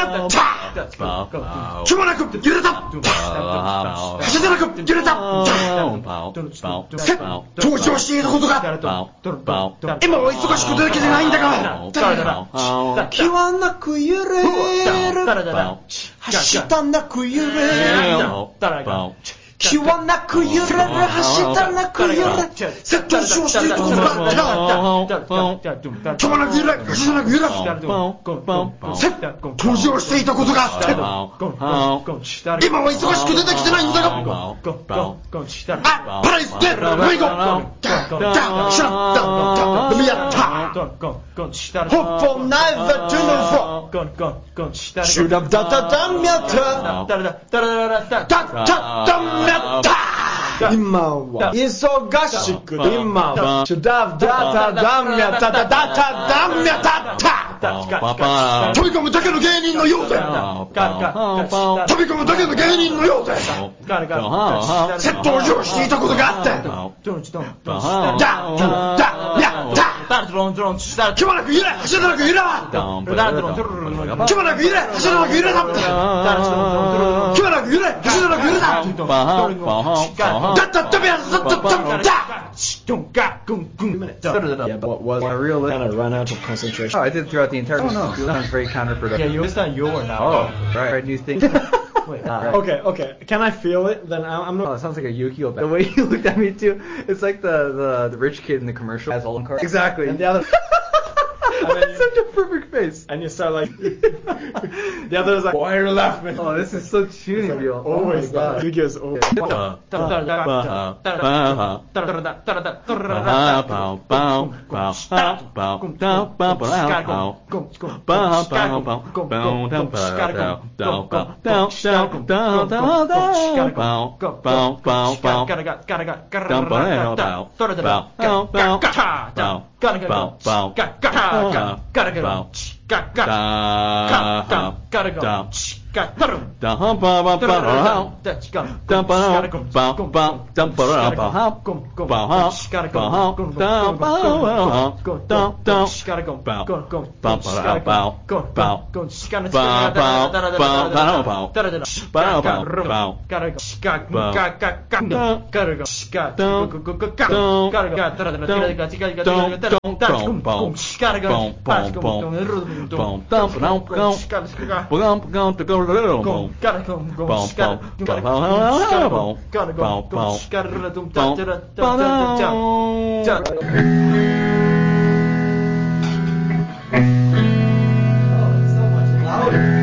気もなく揺れた走れなく揺れた登場していることが今は忙しくてできてないんだが気はなく揺れる走ったなく揺れる気はなく揺れる走ったなく揺れるセット上していることが気はなく揺れ走らなく揺れ登場していたことが今は忙しく出てきてないんだがパライステルウェイゴシャッタルミヤッタHope for neither to know for Should have done今は忙しく今はShould have done飛び込むだけの芸人のようで飛び込むだけの芸人のようでセットを用意していたことがあって気もなく揺れ走らなく揺れ気もなく揺れ走らなく揺れだ気もなく揺れ走らなく揺れだ Yeah, but was I really kind of run out of concentration? Oh, I did throughout the entire Oh, no. Sounds very counterproductive. Yeah, it's not your now. Oh, right. New thing. Wait. Okay. Can I feel it? Then I'm Oh, not. it sounds like a Yu-Gi-Oh! The way you looked at me too, it's like the rich kid in the commercial has all the cards. Exactly. And the other. That's such a perfect face. And you start like. The other is like. Why are you laughing? Oh, this is so tunable. Oh my god. Yu-Gi-Oh's over. Gotta go.